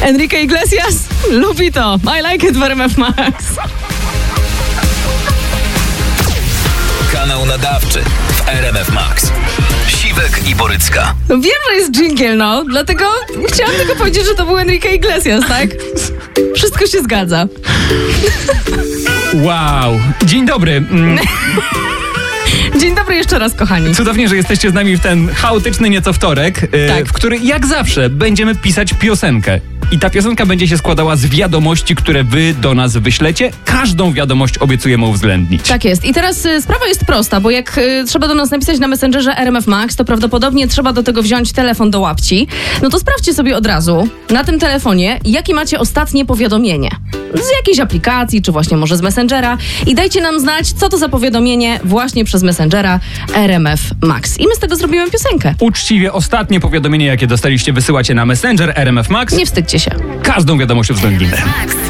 Enrique Iglesias lubi to. I like it w RMF Max. Kanał nadawczy w RMF Max. Siwek i Borycka. No wiem, że jest dżingiel, dlatego chciałam tylko powiedzieć, że to był Enrique Iglesias, tak? Wszystko się zgadza. Wow. Dzień dobry. Dzień dobry jeszcze raz, kochani. Cudownie, że jesteście z nami w ten chaotyczny nieco wtorek, Tak. w który jak zawsze będziemy pisać piosenkę. I ta piosenka będzie się składała z wiadomości, które wy do nas wyślecie. Każdą wiadomość obiecujemy uwzględnić. Tak jest. I teraz sprawa jest prosta, bo jak trzeba do nas napisać na Messengerze RMF Max, to prawdopodobnie trzeba do tego wziąć telefon do łapci. No to sprawdźcie sobie od razu na tym telefonie, jakie macie ostatnie powiadomienie. Z jakiejś aplikacji, czy właśnie może z Messengera. I dajcie nam znać, co to za powiadomienie właśnie przez Messengera RMF Max. I my z tego zrobimy piosenkę. Uczciwie ostatnie powiadomienie, jakie dostaliście, wysyłacie na Messenger RMF Max. Nie wstydźcie się. Każdą wiadomość uwzględnimy. Max.